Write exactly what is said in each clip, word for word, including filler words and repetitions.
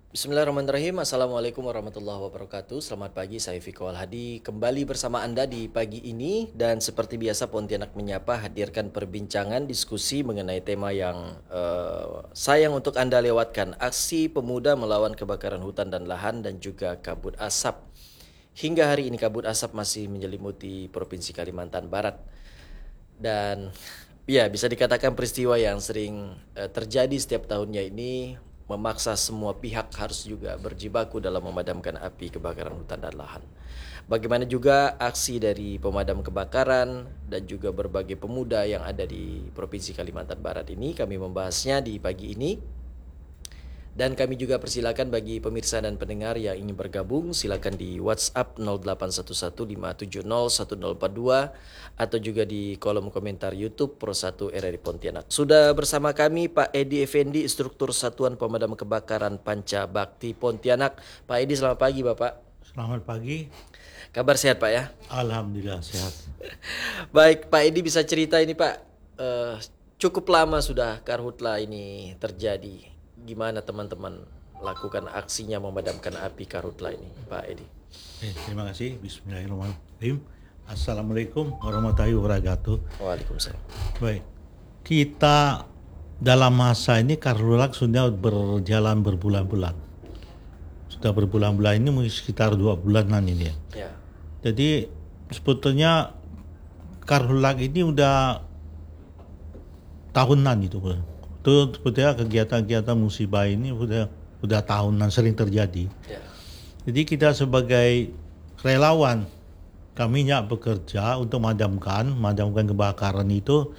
Bismillahirrahmanirrahim. Assalamualaikum warahmatullahi wabarakatuh. Selamat pagi, saya Viko Alhadi. Kembali bersama Anda di pagi ini. Dan seperti biasa Pontianak Menyapa hadirkan perbincangan diskusi mengenai tema yang uh, sayang untuk Anda lewatkan. Aksi pemuda melawan kebakaran hutan dan lahan dan juga kabut asap. Hingga hari ini kabut asap masih menyelimuti Provinsi Kalimantan Barat. Dan ya bisa dikatakan peristiwa yang sering uh, terjadi setiap tahunnya ini memaksa semua pihak harus juga berjibaku dalam memadamkan api kebakaran hutan dan lahan. Bagaimana juga aksi dari pemadam kebakaran dan juga berbagai pemuda yang ada di Provinsi Kalimantan Barat ini, kami membahasnya di pagi ini. Dan kami juga persilakan bagi pemirsa dan pendengar yang ingin bergabung, silakan di WhatsApp nol delapan satu satu lima tujuh nol satu nol empat dua atau juga di kolom komentar YouTube Pro satu R R I Pontianak. Sudah bersama kami Pak Edi Effendi, Instruktur Satuan Pemadam Kebakaran Panca Bakti Pontianak. Pak Edi, selamat pagi Bapak. Selamat pagi. Kabar sehat Pak ya? Alhamdulillah sehat. Baik, Pak Edi bisa cerita ini Pak, uh, cukup lama sudah karhutla ini terjadi. Gimana teman-teman lakukan aksinya memadamkan api karhutla ini, Pak Edi? Eh, terima kasih. Bismillahirrahmanirrahim. Assalamualaikum warahmatullahi wabarakatuh. Waalaikumsalam. Baik, kita dalam masa ini karhutla sudah berjalan berbulan-bulan. Sudah berbulan-bulan ini mungkin sekitar dua bulanan ini ya. Ya. Jadi sebetulnya karhutla ini udah tahunan itu. Itu sebetulnya kegiatan-kegiatan musibah ini udah udah tahunan sering terjadi. Ya. Jadi kita sebagai relawan, kami nyak bekerja untuk memadamkan, memadamkan kebakaran itu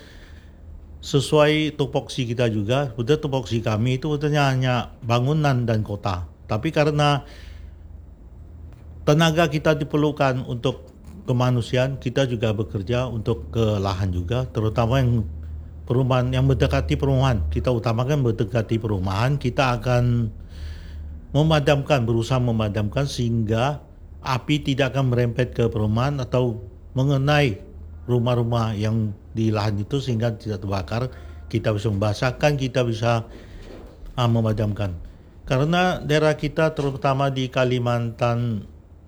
sesuai tupoksi kita juga. Udah tupoksi kami itu sebetulnya hanya bangunan dan kota. Tapi karena tenaga kita diperlukan untuk kemanusiaan, kita juga bekerja untuk ke lahan juga, terutama yang perumahan yang mendekati perumahan. Kita utamakan mendekati perumahan, kita akan memadamkan, berusaha memadamkan sehingga api tidak akan merembet ke perumahan atau mengenai rumah-rumah yang di lahan itu sehingga tidak terbakar. Kita bisa membasahkan, kita bisa uh, memadamkan. Karena daerah kita terutama di Kalimantan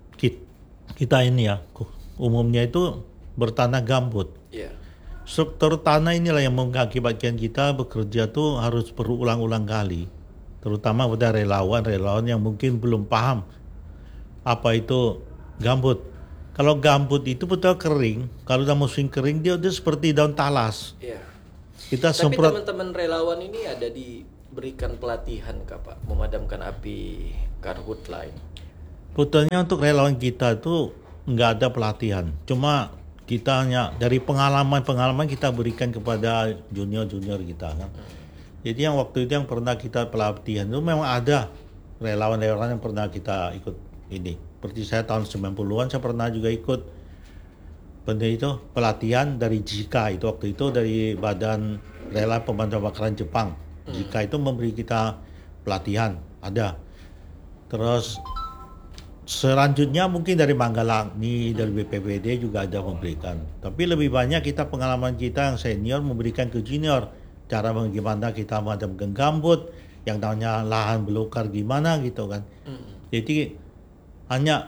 kita ini ya, umumnya itu bertanah gambut. Ya. Struktur tanah inilah yang mengakibatkan kita bekerja tuh harus berulang-ulang kali. Terutama pada relawan-relawan yang mungkin belum paham apa itu gambut. Kalau gambut itu betul kering, kalau udah musim kering dia udah seperti daun talas. Ya. Kita Tapi semprot. teman-teman relawan ini ada diberikan pelatihan kah Pak memadamkan api karhutla ini? Betulnya untuk relawan kita itu nggak ada pelatihan. Cuma kita hanya dari pengalaman-pengalaman kita berikan kepada junior-junior kita kan. Jadi yang waktu itu yang pernah kita pelatihan itu memang ada relawan-relawan yang pernah kita ikut ini. Seperti saya tahun sembilan puluhan saya pernah juga ikut benda itu pelatihan dari J I K A itu waktu itu dari Badan Rela Pemadam Kebakaran Jepang. J I K A itu memberi kita pelatihan, ada. Terus selanjutnya mungkin dari Manggalangi, dari B P B D juga ada memberikan. Tapi lebih banyak kita pengalaman kita yang senior memberikan ke junior. Cara bagaimana kita memadamkan gambut, yang namanya lahan belukar gimana gitu kan. Mm. Jadi hanya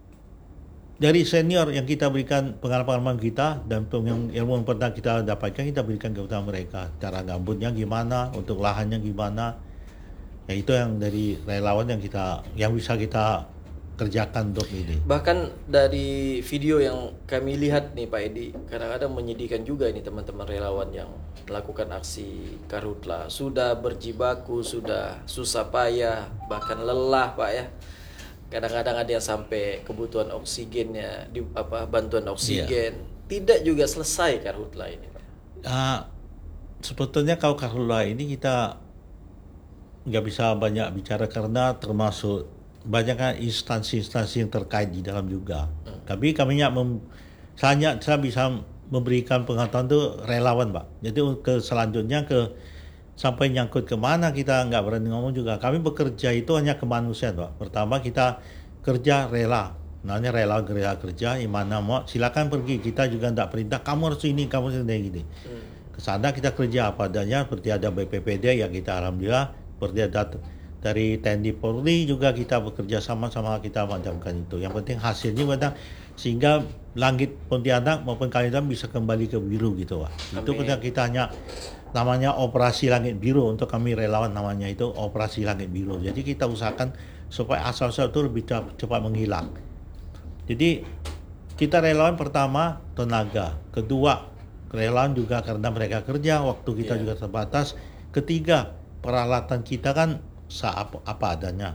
dari senior yang kita berikan pengalaman kita dan yang ilmu yang pernah kita dapatkan kita berikan kepada mereka. Cara gambutnya gimana, untuk lahannya gimana. Ya itu yang dari relawan yang kita yang bisa kita kerjakan untuk ini. Bahkan dari video yang kami lihat nih Pak Edi, kadang-kadang menyedihkan juga ini teman-teman relawan yang melakukan aksi karhutla. Sudah berjibaku, sudah susah payah, bahkan lelah Pak ya. Kadang-kadang ada yang sampai kebutuhan oksigennya, di, apa bantuan oksigen. Iya. Tidak juga selesai karhutla ini Pak. Uh, sebetulnya kalau karhutla ini kita nggak bisa banyak bicara karena termasuk banyak instansi-instansi yang terkait di dalam juga. Hmm. Tapi kami mem, saya, saya bisa memberikan pengetahuan itu relawan Pak. Jadi ke selanjutnya ke sampai nyangkut kemana kita nggak berani ngomong juga. Kami bekerja itu hanya kemanusiaan Pak. Pertama kita kerja rela. Namanya rela rela kerja, gimana mau silakan pergi. Kita juga nggak perintah kamu harus ini, kamu harus ini gini. Hmm. Ke sana kita kerja apa adanya seperti ada B P P D yang kita alhamdulillah seperti ada dari T N I Polri juga kita bekerja sama sama kita padamkan itu. Yang penting hasilnya padam sehingga langit Pontianak maupun Kalimantan bisa kembali ke biru gitu Pak. Itu kita kita hanya namanya operasi langit biru untuk kami relawan namanya itu operasi langit biru. Jadi kita usahakan supaya asap-asap itu lebih cepat menghilang. Jadi kita relawan pertama tenaga, kedua relawan juga karena mereka kerja, waktu kita yeah. juga terbatas. Ketiga, peralatan kita kan apa, apa adanya.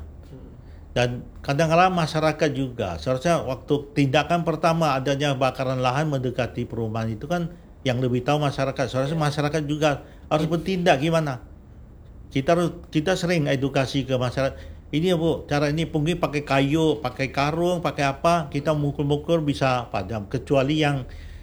Dan kadang-kadang masyarakat juga, seharusnya waktu tindakan pertama adanya bakaran lahan mendekati perumahan itu kan yang lebih tahu masyarakat. Seharusnya yeah. masyarakat juga harus bertindak gimana. Kita kita sering edukasi ke masyarakat. Ini ya Bu, cara ini mungkin pakai kayu, pakai karung, pakai apa, kita mukul-mukul bisa padam. Kecuali yang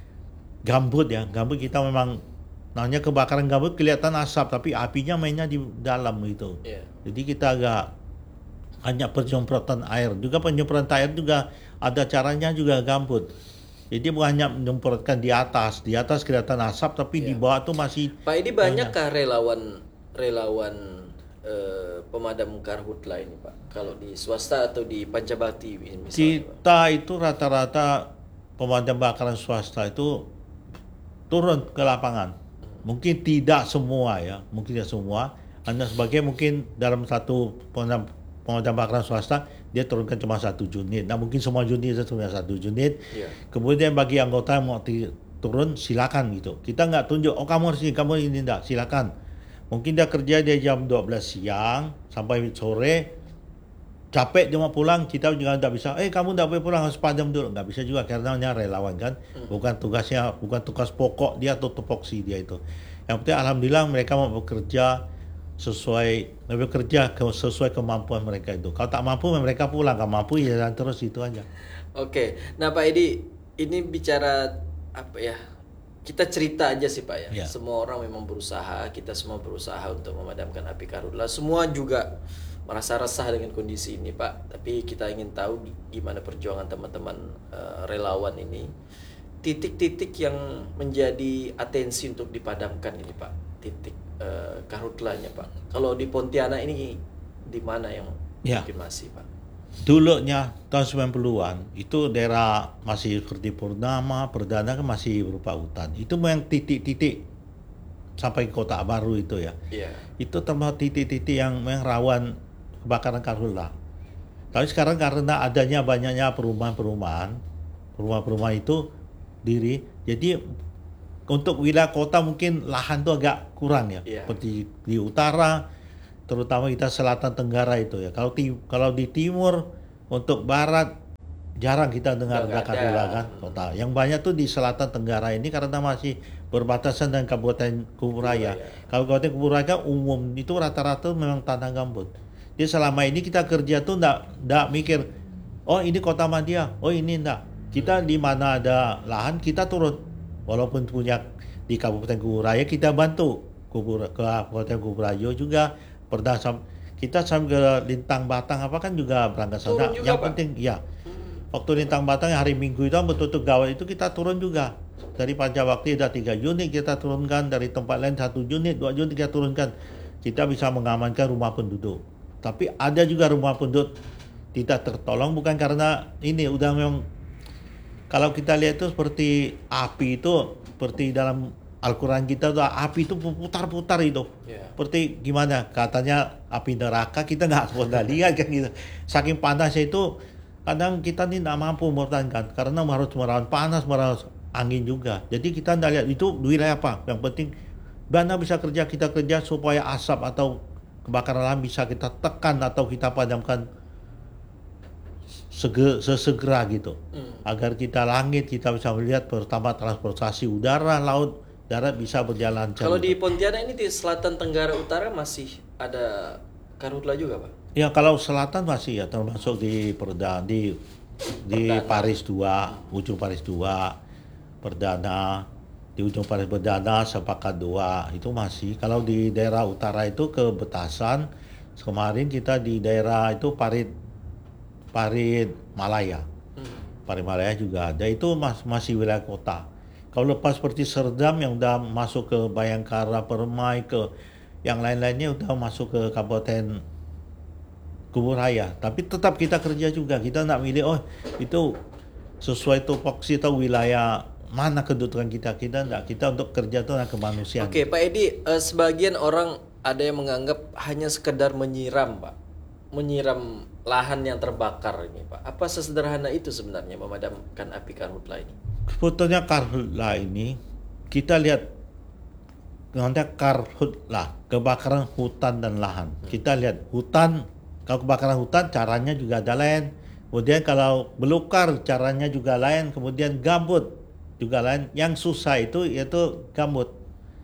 gambut ya, gambut kita memang namanya kebakaran gambut kelihatan asap tapi apinya mainnya di dalam gitu. Yeah. Jadi kita agak hanya penyemprotan air, juga penyemprotan air juga ada caranya juga gambut. Jadi bukan hanya menyemprotkan di atas, di atas kelihatan asap tapi yeah. di bawah tuh masih. Pak, ini banyakkah relawan relawan eh, pemadam karhutla ini Pak? Kalau di swasta atau di Pancabakti misalnya? Kita Pak? Itu rata-rata pemadam kebakaran swasta itu turun ke lapangan. Mungkin tidak semua ya, mungkin tidak semua. Hanya sebagai mungkin dalam satu pemadam, pemadam kebakaran swasta dia turunkan cuma satu unit. Nah mungkin semua unit itu cuma satu unit. Yeah. Kemudian bagi anggota yang mau turun silakan gitu. Kita nggak tunjuk, oh kamu harus ini, kamu ini enggak, silakan. Mungkin dia kerja di jam dua belas siang sampai sore. Capek dia mau pulang, kita juga tidak bisa, eh kamu tidak boleh pulang, harus padam dulu. Nggak bisa juga, karena hanya relawan kan. Bukan tugasnya, bukan tugas pokok dia atau tupoksi dia itu. Yang penting alhamdulillah mereka mau bekerja sesuai, bekerja sesuai kemampuan mereka itu. Kalau tak mampu mereka pulang, kalau mampu ya terus itu aja. Oke, nah Pak Edi, ini bicara apa ya, kita cerita aja sih Pak ya. Ya. Semua orang memang berusaha, kita semua berusaha untuk memadamkan api karhutla. Semua juga merasa resah dengan kondisi ini Pak, tapi kita ingin tahu gimana perjuangan teman-teman uh, relawan ini, titik-titik yang menjadi atensi untuk dipadamkan ini Pak, titik uh, karhutlanya Pak. Kalau di Pontianak ini di mana yang ya. mungkin masih Pak? Dulunya tahun sembilan puluhan itu daerah masih seperti Purnama, Perdana kan masih berupa hutan. Itu memang titik-titik sampai ke Kota Baru itu ya. Yeah. Itu termasuk titik-titik yang memang rawan kebakaran karhutla. Tapi sekarang karena adanya banyaknya perumahan-perumahan, perumahan-perumahan itu diri, jadi untuk wilayah kota mungkin lahan itu agak kurang ya. Yeah. Seperti di utara, terutama kita selatan tenggara itu ya. Kalau di kalau di timur untuk barat jarang kita dengar ada karhutla kan kota. Yang banyak tuh di selatan tenggara ini karena masih berbatasan dengan Kabupaten Kuburaya. Kalau Kabupaten Kuburaya umum itu rata-rata memang tanah gambut. Jadi selama ini kita kerja tuh enggak enggak mikir, oh ini Kota Madia, oh ini enggak. Kita di mana ada lahan kita turun. Walaupun punya di Kabupaten Kuburaya kita bantu Kubur ke Kabupaten Kuburaya juga berdasar kita sampai ke Lintang Batang apa kan juga berangkat sana. Yang Pak? Penting ya. Waktu Lintang Batang hari Minggu itu betul-betul gawat itu kita turun juga. Dari Pancabakti ada tiga unit kita turunkan, dari tempat lain satu unit, dua unit kita turunkan. Kita bisa mengamankan rumah penduduk. Tapi ada juga rumah penduduk tidak tertolong bukan karena ini udah memang kalau kita lihat itu seperti api itu seperti dalam Al-Quran kita tuh api itu putar-putar itu. Yeah. Seperti gimana katanya api neraka kita nggak pernah lihat kan gitu. Saking panasnya itu kadang kita tidak mampu mempertahankan karena harus melawan panas, melawan angin juga. Jadi kita tidak lihat itu wilayah apa. Yang penting mana bisa kerja kita kerja supaya asap atau kebakaran lahan bisa kita tekan atau kita padamkan sege, sesegera gitu. Hmm. Agar kita langit kita bisa melihat pertama transportasi udara, laut, darat bisa berjalan. Kalau di Pontianak ini di selatan tenggara utara masih ada karhutla juga Pak? Ya kalau selatan masih ya termasuk di Perdana di di Perdana. Paris dua, ujung Paris dua, Perdana, di ujung Paris Perdana, Sepakat dua itu masih. Kalau di daerah utara itu ke Betasan, kemarin kita di daerah itu Parit Parit Malaya. Hmm. Parit Malaya juga ada, itu mas, masih wilayah kota. Kalau lepas seperti Serdam yang udah masuk ke Bayangkara, Permai, ke yang lain-lainnya udah masuk ke Kabupaten kubur raya. Tapi tetap kita kerja juga. Kita nak milih oh itu sesuai tupoksi atau wilayah mana kedudukan kita. Kita enggak. Kita untuk kerja itu kemanusiaan. Oke, Pak Edi, uh, sebagian orang ada yang menganggap hanya sekedar menyiram, Pak. Menyiram lahan yang terbakar ini, Pak. Apa sesederhana itu sebenarnya memadamkan api karhutla ini? Sebetulnya karhutla ini kita lihat namanya karhutla, kebakaran hutan dan lahan. Hmm. Kita lihat hutan, kalau kebakaran hutan caranya juga ada lain. Kemudian kalau belukar caranya juga lain. Kemudian gambut juga lain. Yang susah itu yaitu gambut.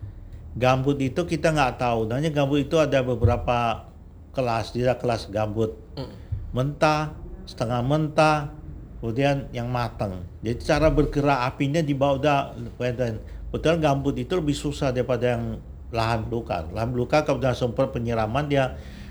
Gambut itu kita nggak tahu. Namanya gambut itu ada beberapa kelas. Dia kelas gambut hmm. mentah, setengah mentah, kemudian yang matang. Jadi cara bergerak apinya di bawah udah betul gambut itu lebih susah daripada yang lahan belukar. Lahan belukar kalau sudah sempat penyiraman dia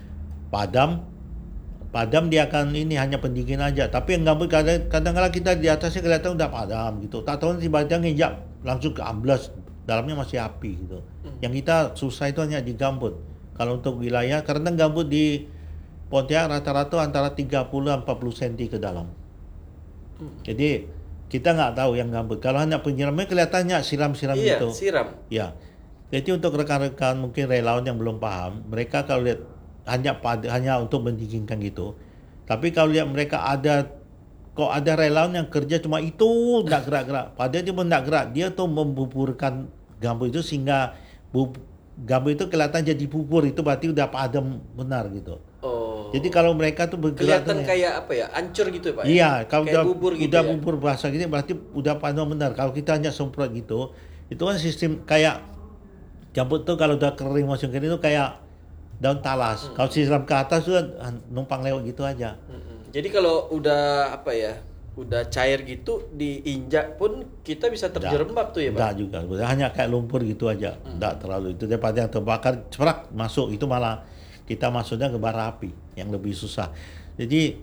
padam, padam dia akan ini hanya pendingin aja. Tapi yang gambut kadang kadang-kadang kita di atasnya kelihatan udah padam gitu. Tak tahu tiba-tiba nginjak langsung ke amblas, dalamnya masih api gitu. Hmm. Yang kita susah itu hanya di gambut. Kalau untuk wilayah karena gambut di Pontianak rata-rata antara tiga puluh sampai empat puluh sentimeter ke dalam. Hmm. Jadi kita nggak tahu yang gambut. Kalau hanya penyiramnya kelihatannya siram-siram iya, gitu. siram. Ya. Jadi untuk rekan-rekan mungkin relawan yang belum paham, mereka kalau lihat hanya pada, hanya untuk mendinginkan gitu. Tapi kalau lihat mereka ada kok ada relawan yang kerja cuma itu nggak gerak-gerak. Padahal dia pun nggak gerak. Dia tuh membuburkan gambut itu sehingga bub, gambut itu kelihatan jadi bubur. Itu berarti udah padam benar gitu. Oh. Jadi kalau mereka tuh bergerak kelihatan kayak apa ya? Hancur gitu ya, Pak? Iya, kalau kayak udah bubur gitu udah ya? bubur basah gitu berarti udah padam benar. Kalau kita hanya semprot gitu, itu kan sistem kayak gambut tuh kalau udah kering masuk kering itu kayak daun talas. Hmm. Kalau siram ke atas tuh numpang lewat gitu aja. Hmm. Jadi kalau udah apa ya? Udah cair gitu diinjak pun kita bisa terjerembab tuh ya, Pak? Enggak juga. Hanya kayak lumpur gitu aja. Hmm. Enggak terlalu itu daripada yang terbakar cerak masuk itu malah kita masuknya ke bara api yang lebih susah. Jadi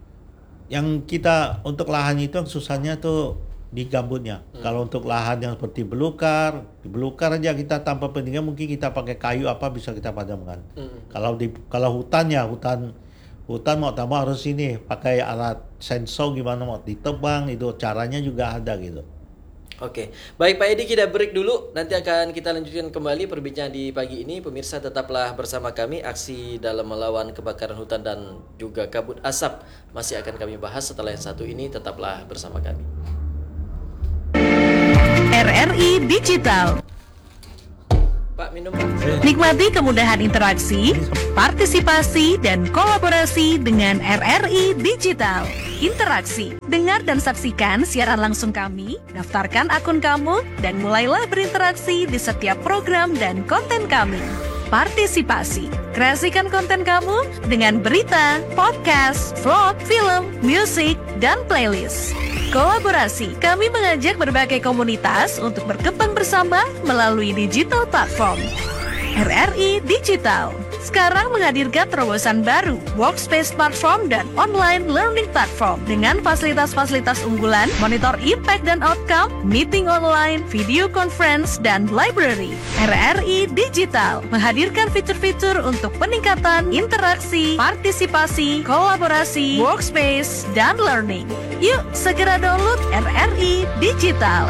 yang kita untuk lahan itu yang susahnya tuh di gambutnya. Hmm. Kalau untuk lahan yang seperti belukar, di belukar aja kita tanpa pendinginan mungkin kita pakai kayu apa bisa kita padamkan. Hmm. Kalau di kalau hutannya hutan hutan mau tambah harus ini pakai alat sensor gimana mau ditebang itu caranya juga ada gitu. Oke, baik Pak Edi, kita break dulu. Nanti akan kita lanjutkan kembali perbincangan di pagi ini. Pemirsa tetaplah bersama kami. Aksi dalam melawan kebakaran hutan dan juga kabut asap masih akan kami bahas setelah yang satu ini. Tetaplah bersama kami. R R I Digital. Pak, minum. Nikmati kemudahan interaksi, partisipasi, dan kolaborasi dengan R R I Digital. Interaksi, dengar dan saksikan siaran langsung kami, daftarkan akun kamu, dan mulailah berinteraksi di setiap program dan konten kami. Partisipasi, kreasikan konten kamu dengan berita, podcast, vlog, film, musik, dan playlist. Kolaborasi, kami mengajak berbagai komunitas untuk berkembang bersama melalui digital platform. R R I Digital sekarang menghadirkan terobosan baru, workspace platform dan online learning platform dengan fasilitas-fasilitas unggulan, monitor impact dan outcome, meeting online, video conference, dan library. R R I Digital menghadirkan fitur-fitur untuk peningkatan interaksi, partisipasi, kolaborasi, workspace, dan learning. Yuk, segera download R R I Digital.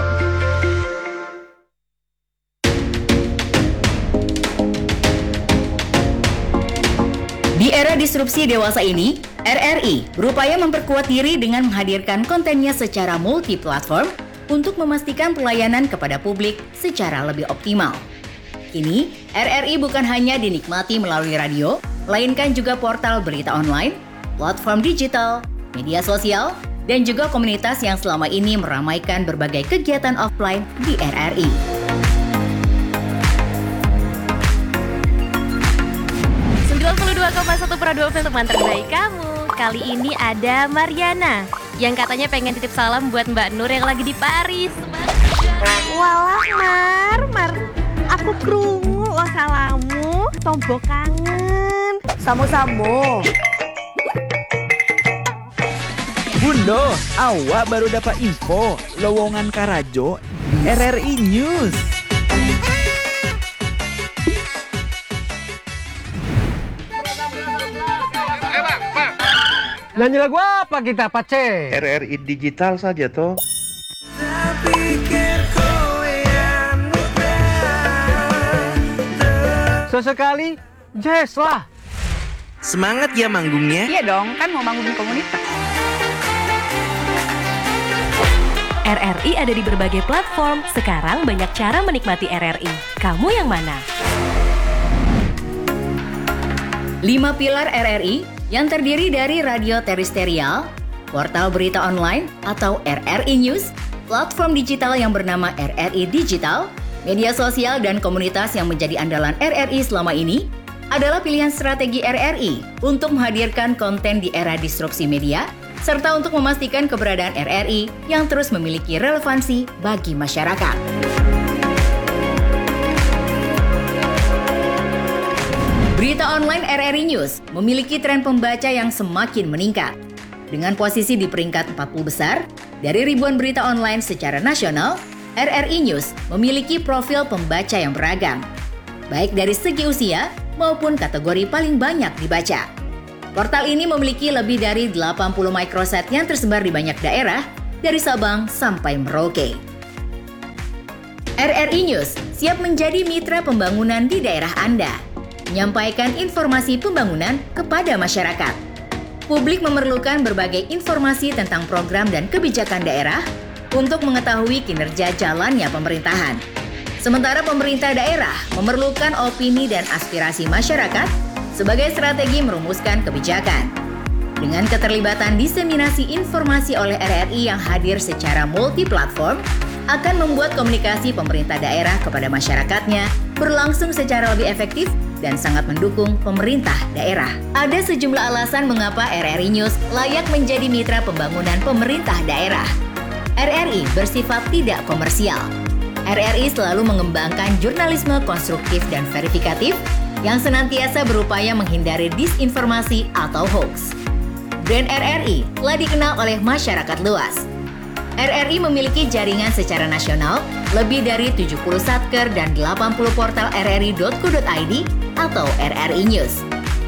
Di era disrupsi dewasa ini, R R I berupaya memperkuat diri dengan menghadirkan kontennya secara multi-platform untuk memastikan pelayanan kepada publik secara lebih optimal. Kini, R R I bukan hanya dinikmati melalui radio, melainkan juga portal berita online, platform digital, media sosial, dan juga komunitas yang selama ini meramaikan berbagai kegiatan offline di R R I. sembilan puluh dua koma satu Prado F M teman terbaik kamu. Kali ini ada Mariana yang katanya pengen titip salam buat Mbak Nur yang lagi di Paris. Walah Mar, Mar, aku krungu lo salamu, tombo kangen. Samo-samo. Bundo, awak baru dapat info lowongan Karajo R R I News. Eh, Pak, Pak. Nyanyi lagu apa kita, Pace? R R I digital saja toh. Sesekali jazz lah. Semangat ya manggungnya. Iya dong, kan mau bangun komunitas. R R I ada di berbagai platform. Sekarang banyak cara menikmati R R I. Kamu yang mana? Lima pilar R R I yang terdiri dari radio terestrial, portal berita online atau R R I News, platform digital yang bernama R R I Digital, media sosial dan komunitas yang menjadi andalan R R I selama ini adalah pilihan strategi R R I untuk menghadirkan konten di era disrupsi media, serta untuk memastikan keberadaan R R I yang terus memiliki relevansi bagi masyarakat. Berita online R R I News memiliki tren pembaca yang semakin meningkat. Dengan posisi di peringkat empat puluh besar, dari ribuan berita online secara nasional, R R I News memiliki profil pembaca yang beragam, baik dari segi usia maupun kategori paling banyak dibaca. Portal ini memiliki lebih dari delapan puluh microsite yang tersebar di banyak daerah, dari Sabang sampai Merauke. R R I News siap menjadi mitra pembangunan di daerah Anda, menyampaikan informasi pembangunan kepada masyarakat. Publik memerlukan berbagai informasi tentang program dan kebijakan daerah untuk mengetahui kinerja jalannya pemerintahan. Sementara pemerintah daerah memerlukan opini dan aspirasi masyarakat sebagai strategi merumuskan kebijakan. Dengan keterlibatan diseminasi informasi oleh R R I yang hadir secara multi-platform, akan membuat komunikasi pemerintah daerah kepada masyarakatnya berlangsung secara lebih efektif dan sangat mendukung pemerintah daerah. Ada sejumlah alasan mengapa R R I News layak menjadi mitra pembangunan pemerintah daerah. R R I bersifat tidak komersial. R R I selalu mengembangkan jurnalisme konstruktif dan verifikatif yang senantiasa berupaya menghindari disinformasi atau hoax. Brand R R I telah dikenal oleh masyarakat luas. R R I memiliki jaringan secara nasional lebih dari tujuh puluh satker dan delapan puluh portal r r i dot co dot i d atau R R I News.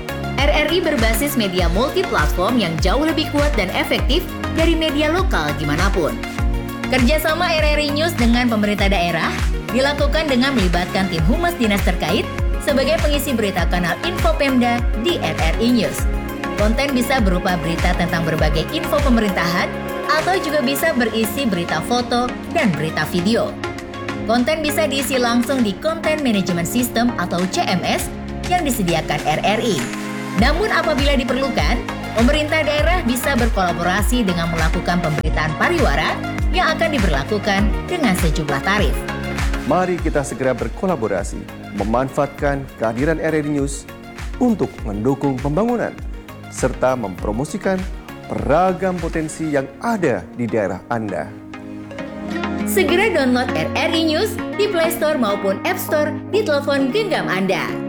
R R I berbasis media multi-platform yang jauh lebih kuat dan efektif dari media lokal dimanapun. Kerjasama R R I News dengan pemerintah daerah dilakukan dengan melibatkan tim humas dinas terkait sebagai pengisi berita kanal Info Pemda di R R I News. Konten bisa berupa berita tentang berbagai info pemerintahan atau juga bisa berisi berita foto dan berita video. Konten bisa diisi langsung di Content Management System atau C M S yang disediakan R R I. Namun apabila diperlukan, pemerintah daerah bisa berkolaborasi dengan melakukan pemberitaan pariwara yang akan diberlakukan dengan sejumlah tarif. Mari kita segera berkolaborasi, memanfaatkan kehadiran R R I News untuk mendukung pembangunan, serta mempromosikan beragam potensi yang ada di daerah Anda. Segera download R R I News di Play Store maupun App Store di telepon genggam Anda.